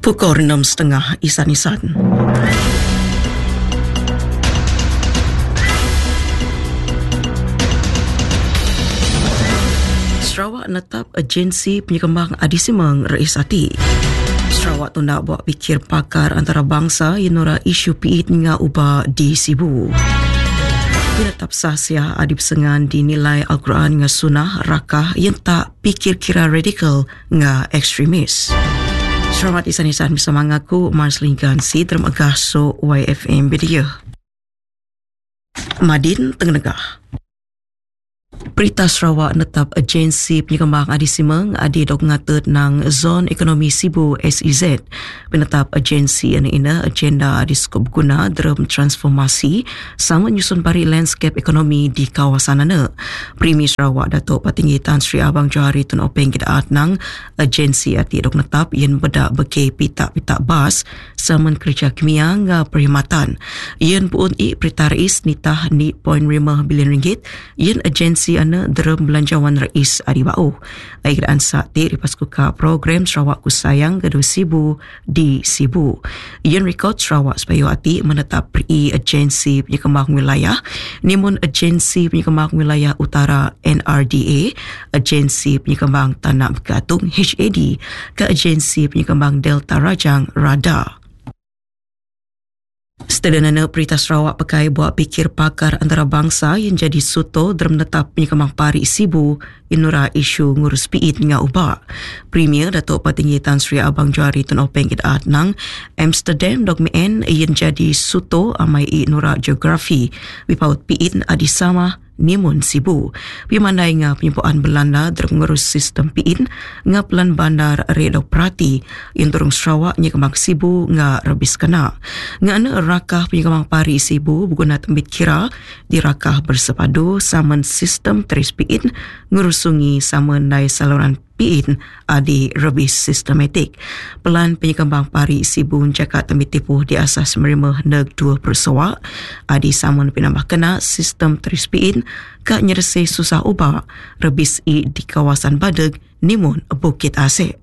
Pukul 6.30 Isan-Isan. Sarawak netap agensi penyekembang Adisimang Rais Ati. Sarawak tu nak buat fikir pakar antarabangsa yenora isu piit nga ubah di Sibu. Penetap sahsia adi persengan dinilai Al-Quran nga sunnah rakah yang tak pikir kira radikal nga ekstremis. Selamat Isan-Isan bersama aku Marslin Gansi dalam agaso YFM Bedia. Madin Tenggah. Perintah Sarawak netap agensi penyekembang Adisimang adi dok ngatet nang zon ekonomi Sibu SEZ. Penetap agensi ina agenda di skop guna dalam transformasi sama nyusun bari landscape ekonomi di kawasan ana. Primi Sarawak Datuk Patinggi Tan Sri Abang Johari Tun Openg kidaat nang agensi ati dok netap yen bedak beke pitak-pitak bas sama kerja kimia nga perkhidmatan. Yen pun perintah rais nitah ni 0.5 bilion ringgit yen agensi ana dalam belanjawan rais adi bau. Aikidaan sakti ripas kuka program Sarawak Ku Sayang Gaduh Sibu di Sibu. Ian rekod Sarawak supaya ati menetap peri agensi penyekembang wilayah, nimun agensi penyekembang wilayah utara NRDA, agensi penyekembang Tanah Bergatung HAD, ke agensi penyekembang Delta Rajang RADA. Setelah Perintah Sarawak pakai buat fikir pakar antarabangsa yang jadi suto dalam menetap penyekembang pari Sibu inura isu ngurus piit nga ubah. Premier Datuk Patinggi Tan Sri Abang Johari Tun Openg kidaat nang Amsterdam dog mien yang jadi suto amai inura geografi wipaut piit adi sama nimun Sibu. Pimandai nga penyempuan Belanda dalam ngurus sistem piin nga pelan bandar redok perhati yang turung Sarawak nyekembang Sibu nga rebis kena. Nga ana rakah penyekembang pari Sibu berguna tembit kira di rakah bersepadu saman sistem teris piin ngurusungi saman dai saluran piin adi rebis sistematik. Pelan penyekembang pari Sibu jakat tembit tipuh di asas menerima neg 2 persawak adi saman pinambah kena sistem teris piin ka nyerese susah ubah rebis di kawasan Badeg nimun Bukit Asik.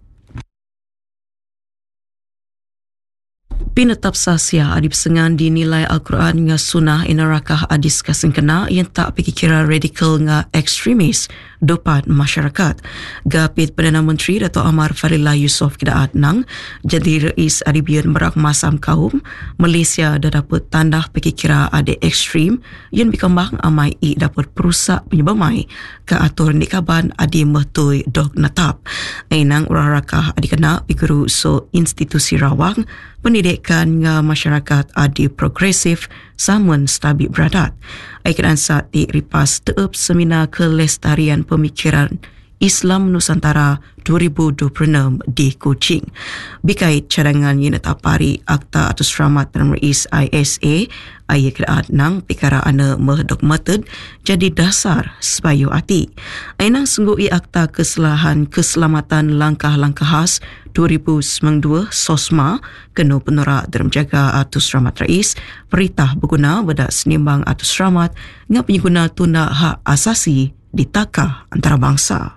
Penetap sahsia adi persengan dinilai Al-Quran nga sunnah ina rakah adis kasengkena yang tak pikir radikal nga ekstremis dopat masyarakat. Gapit Perdana Menteri Dato' Amar Farillah Yusof kidaat nang jadi rais adibian merak masam kaum Malaysia dah dapat tandah pikira ade ekstrim yang berkembang amai dapat perusak penyebamai ke atur nikaban adi mehtui dog natap. Ainang urarakah adi kena pikuru so institusi rawang pendidikan nga masyarakat adi progresif samun stabil beradat. Aikiran saat di ripas teep seminar kelestarian pemikiran Islam Nusantara 2026 di Kuching. Bikait cadangan yang netapari Akta Atus Rahmat dan Rais ISA, ayat kiraat nang pikara ana mehdok metod jadi dasar sebayu ati. Ainang sungguh akta keselamatan langkah-langkah khas 2092 SOSMA kena penerak dalam jaga Atus Rahmat Rais, perintah berguna bedak senimbang Atus Rahmat nga pengguna tunda hak asasi di takah antarabangsa.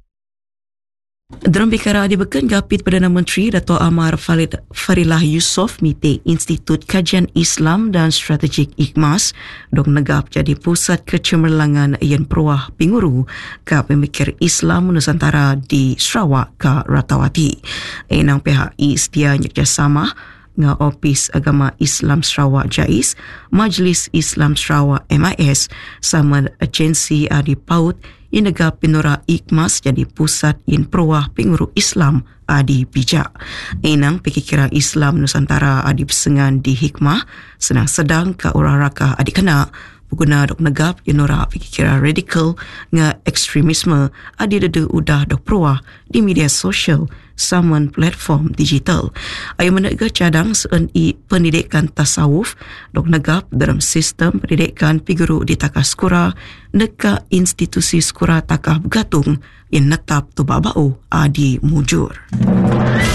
Dalam perkara dibeken Gapit Perdana Menteri Dato' Amar Farillah Yusof mite Institut Kajian Islam dan Strategik IKMAS dok negap jadi pusat kecemerlangan yang peruah pinguru ke pemikir Islam Nusantara di Sarawak ke Ratawati. Enang pihak setia kerjasama nga Opis Agama Islam Sarawak JAIS, Majlis Islam Sarawak MIS sama agensi adi paut inaga pinura IKMAS jadi pusat in peruah pengurus Islam adi bijak. Enang pikira Islam Nusantara adi persengan di hikmah senang sedang ke urarakah adi kena berguna dok negap yenora pikira radikal nga ekstremisme adi dedu udah dok peruah di media sosial saman platform digital. Ayo menegak cadang SNI pendidikan tasawuf dok negap dalam sistem pendidikan figuru di takah skura neka institusi skura takah bergatung yang netap tu babau adi mujur.